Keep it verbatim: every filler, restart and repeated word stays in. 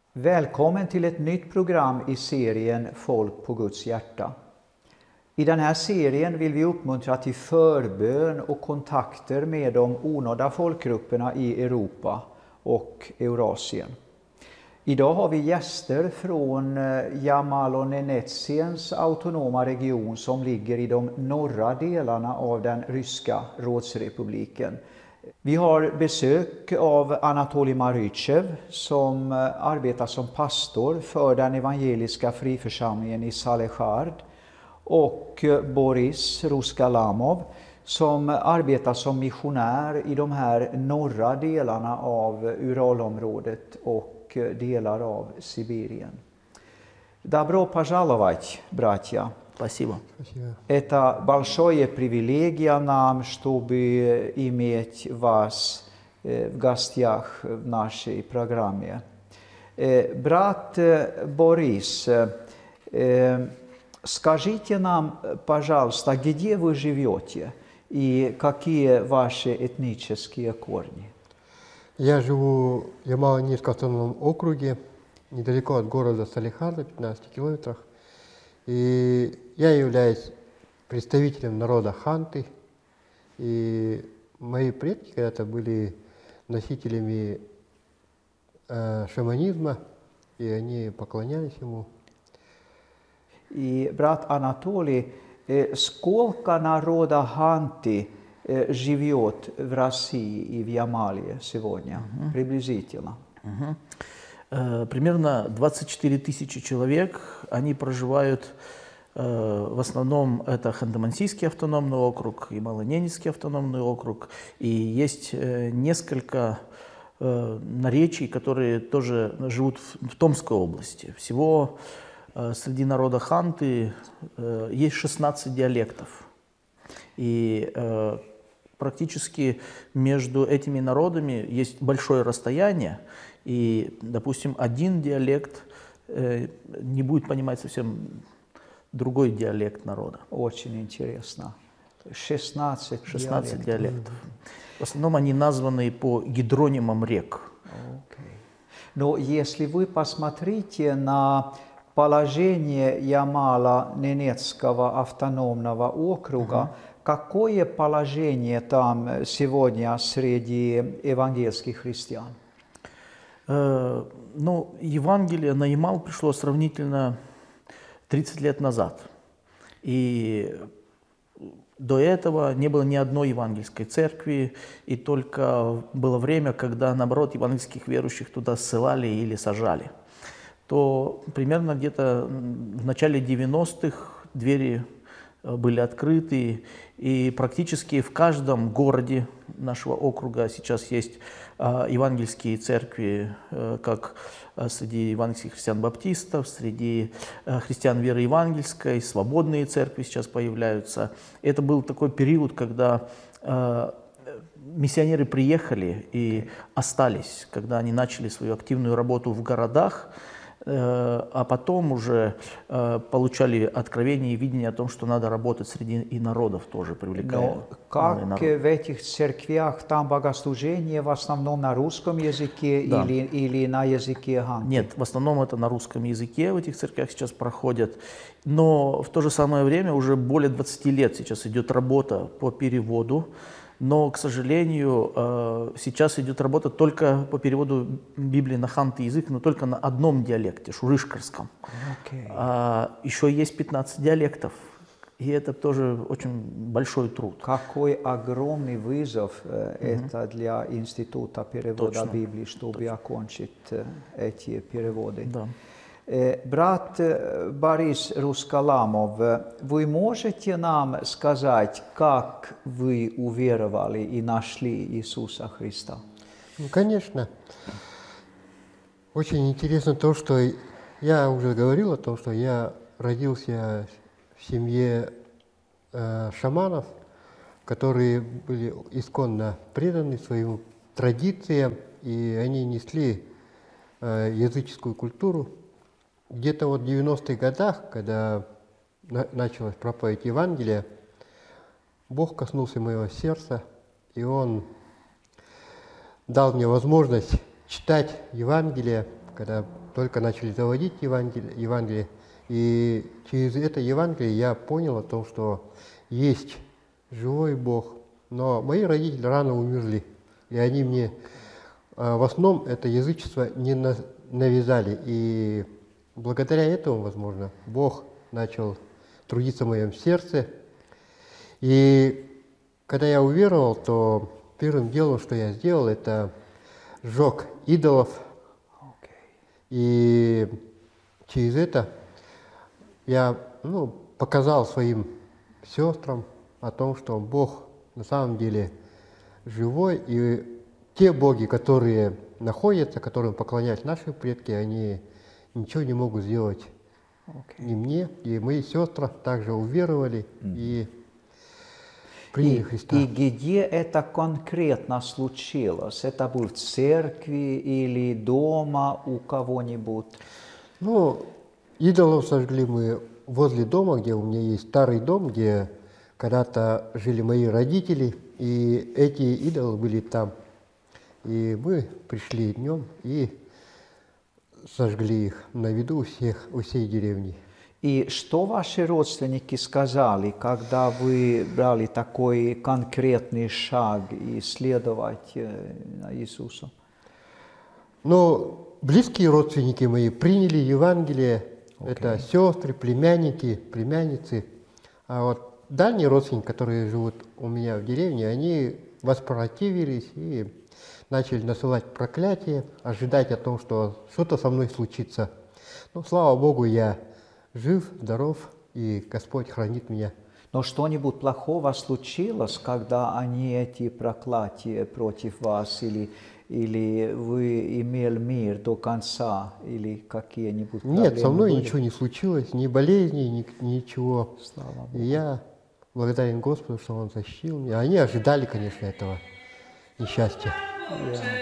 Välkommen till ett nytt program i serien Folk på Guds hjärta. I den här serien vill vi uppmuntra till förbön och kontakter med de onådda folkgrupperna i Europa och Eurasien. Idag har vi gäster från Jamal och Nenetiens autonoma region som ligger i de norra delarna av den ryska rådsrepubliken. Vi har besök av Anatolij Marychev som arbetar som pastor för den evangeliska friförsamlingen i Salechard och Boris Ruskalamov som arbetar som missionär i de här norra delarna av Uralområdet och delar av Sibirien. Добро пожаловать, братья. Спасибо. Это большое привилегия нам, чтобы иметь вас в гостях в нашей программе. Брат Борис, скажите нам, пожалуйста, где вы живете и какие ваши этнические корни? Я живу в Ямало-Ненецком автономном округе, недалеко от города Салехарда, в пятнадцати километрах. И я являюсь представителем народа ханты. И мои предки когда-то были носителями э, шаманизма, и они поклонялись ему. И брат Анатолий, сколько народа ханты живет в России и в Ямале сегодня, uh-huh. приблизительно? Uh-huh. Uh, примерно двадцать четыре тысячи человек. Они проживают, uh, в основном это Ханты-Мансийский автономный округ, Ямало-Ненецкий автономный округ. И есть uh, несколько uh, наречий, которые тоже живут в, в Томской области. Всего uh, среди народа ханты uh, есть шестнадцать диалектов. И uh, практически между этими народами есть большое расстояние, и, допустим, один диалект э, не будет понимать совсем другой диалект народа. Очень интересно. шестнадцать, шестнадцать диалектов. В основном они названы по гидронимам рек. Okay. Но если вы посмотрите на положение Ямало-Ненецкого автономного округа, uh-huh. какое положение там сегодня среди евангельских христиан? Э, ну, Евангелие на Ямал пришло сравнительно тридцать лет назад. И до этого не было ни одной евангельской церкви, и только было время, когда, наоборот, евангельских верующих туда ссылали или сажали. То примерно где-то в начале девяностых двери были открыты, и практически в каждом городе нашего округа сейчас есть э, евангельские церкви, э, как среди евангельских христиан-баптистов, среди э, христиан веры евангельской, свободные церкви сейчас появляются. Это был такой период, когда э, миссионеры приехали и остались, когда они начали свою активную работу в городах, а потом уже э, получали откровение и видение о том, что надо работать среди и народов тоже, привлекая. Но как народ. В этих церквях там богослужение в основном на русском языке, да. или, или на языке ханты? Нет, в основном это на русском языке в этих церквях сейчас проходят. Но в то же самое время уже более двадцати лет сейчас идет работа по переводу. Но, к сожалению, сейчас идет работа только по переводу Библии на ханты язык, но только на одном диалекте, шурышкарском. Okay. А еще есть пятнадцать диалектов, и это тоже очень большой труд. Какой огромный вызов mm-hmm. это для Института перевода Точно. Библии, чтобы Точно. Окончить эти переводы. Да. Брат Борис Рускаламов, вы можете нам сказать, как вы уверовали и нашли Иисуса Христа? Ну, конечно. Очень интересно то, что я уже говорил о том, что я родился в семье э, шаманов, которые были исконно преданы своим традициям, и они несли э, языческую культуру. Где-то вот в девяностых годах, когда на началась проповедь Евангелия, Бог коснулся моего сердца, и Он дал мне возможность читать Евангелие, когда только начали заводить Евангелие, Евангелие. И через это Евангелие я понял о том, что есть живой Бог. Но мои родители рано умерли, и они мне в основном это язычество не навязали. И благодаря этому, возможно, Бог начал трудиться в моем сердце. И когда я уверовал, то первым делом, что я сделал, это сжег идолов. Okej. И через это я ну, показал своим сестрам о том, что Бог на самом деле живой, и те боги, которые находятся, которым поклонялись наши предки, они ничего не могут сделать Okej. ни мне, и мои сестры также уверовали и приняли И, Христа. и где это конкретно случилось? Это было в церкви или дома у кого-нибудь? Ну, идолов сожгли мы возле дома, где у меня есть старый дом, где когда-то жили мои родители, и эти идолы были там. И мы пришли днем и сожгли их на виду у всех, у всей деревни. И что ваши родственники сказали, когда вы брали такой конкретный шаг и следовать Иисусу? Но близкие родственники мои приняли Евангелие, Окей. это сестры, племянники, племянницы. А вот дальние родственники, которые живут у меня в деревне, они воспротивились и начали насылать проклятие, ожидать о том, что что-то со мной случится. Но, слава Богу, я жив, здоров, и Господь хранит меня. Но что-нибудь плохого случилось, когда они эти проклятия против вас, или, или вы имели мир до конца, или какие-нибудь проблемы? Нет, со мной были? ничего не случилось, ни болезней, ни, ничего. Слава Богу. И я благодарен Господу, что Он защитил меня. Они ожидали, конечно, этого несчастья. Ja.